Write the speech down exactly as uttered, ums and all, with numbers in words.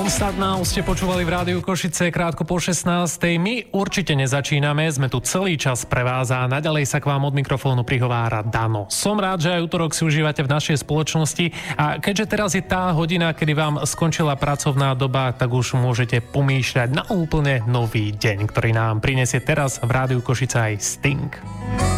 Don't Start Now ste počúvali v Rádiu Košice krátko po šestnástej. My určite nezačíname, sme tu celý čas pre vás a naďalej sa k vám od mikrofónu prihovára Dano. Som rád, že aj útorok si užívate v našej spoločnosti a keďže teraz je tá hodina, kedy vám skončila pracovná doba, tak už môžete pomýšľať na úplne nový deň, ktorý nám prinesie teraz v Rádiu Košice aj Sting.